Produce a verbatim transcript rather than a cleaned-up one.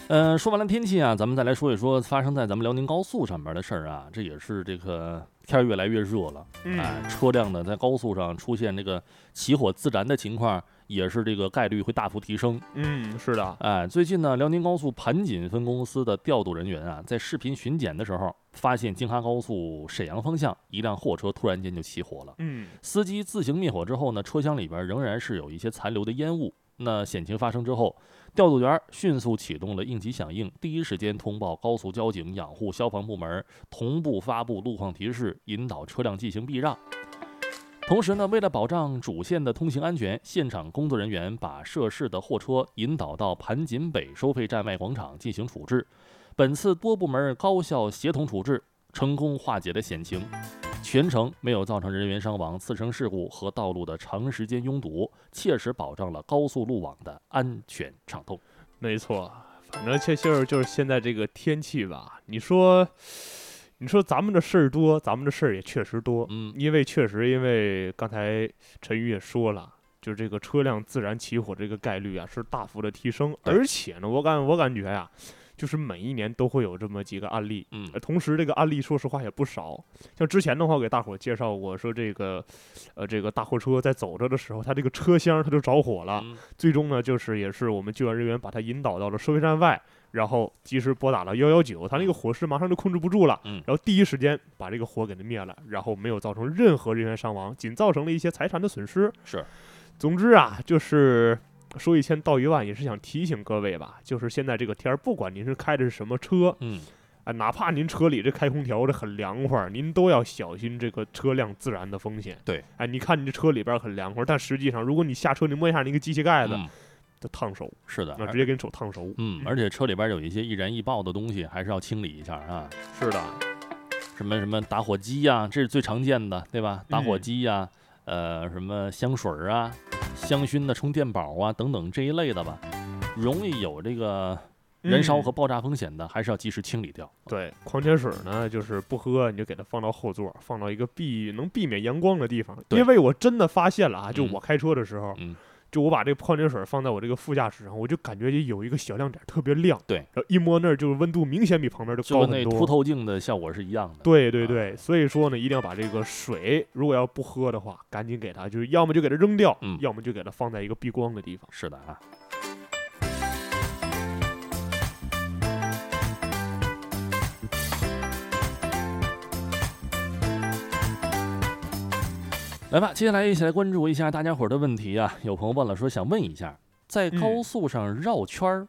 呃，说完了天气啊，咱们再来说一说发生在咱们辽宁高速上边的事儿啊。这也是这个天儿越来越热了， 嗯， 哎，车辆呢在高速上出现这个起火自燃的情况，也是这个概率会大幅提升。 嗯，是的， 哎，最近呢，辽宁高速盘锦分公司的调度人员啊，在视频巡检的时候，发现京哈高速沈阳方向一辆货车突然间就起火了。 嗯， 司机自行灭火之后呢，车厢里边仍然是有一些残留的烟雾。那险情发生之后，调度员迅速启动了应急响应，第一时间通报高速交警、养护、消防部门，同步发布路况提示，引导车辆进行避让。同时呢，为了保障主线的通行安全，现场工作人员把涉事的货车引导到盘锦北收费站外广场进行处置。本次多部门高效协同处置，成功化解了险情，全程没有造成人员伤亡、次生事故和道路的长时间拥堵，切实保障了高速路网的安全畅通。 没错，反正确实就是现在这个天气吧，你说。你说咱们的事儿多，咱们的事儿也确实多， 嗯， 因为确实，因为刚才陈宇也说了，就是这个车辆自燃起火这个概率啊是大幅的提升，而且呢，我感我感觉呀、啊，就是每一年都会有这么几个案例， 嗯， 同时这个案例说实话也不少，像之前的话我给大伙儿介绍过，说这个，呃，这个大货车在走着的时候，它这个车厢它就着火了， 嗯、 最终呢就是也是我们救援人员把它引导到了收费站外。然后及时拨打了幺幺九，他那个火势马上就控制不住了， 嗯， 然后第一时间把这个火给它灭了，然后没有造成任何人员伤亡，仅造成了一些财产的损失。 是， 总之啊，就是说一千道一万，也是想提醒各位吧，就是现在这个天儿，不管您是开的是什么车， 嗯， 啊，哪怕您车里这开空调这很凉快，您都要小心这个车辆自燃的风险。 对， 哎，你看你这车里边很凉快，但实际上如果你下车你摸一下那个机器盖子。 嗯它烫手， 是的， 那直接给你手烫熟。 嗯，而且车里边有一些易燃易爆的东西，还是要清理一下啊。 是的， 什么什么打火机呀、啊，这是最常见的，对吧？打火机呀、啊嗯，呃，什么香水啊、香薰的充电宝啊等等这一类的吧，容易有这个燃烧和爆炸风险的，嗯、还是要及时清理掉。 对，矿泉水呢，就是不喝你就给它放到后座，放到一个避能避免阳光的地方。因为我真的发现了啊，就我开车的时候。 嗯嗯就我把这个矿泉水放在我这个副驾驶上，我就感觉有一个小亮点特别亮， 对， 然后一摸那儿就是温度明显比旁边的高很多， 就跟那凸透镜的效果是一样的。 对对对，啊、所以说呢，一定要把这个水，如果要不喝的话，赶紧给它，就是要么就给它扔掉， 嗯， 要么就给它放在一个避光的地方。 是的啊。来吧，接下来一起来关注一下大家伙的问题啊！有朋友问了，说想问一下，在高速上绕圈儿，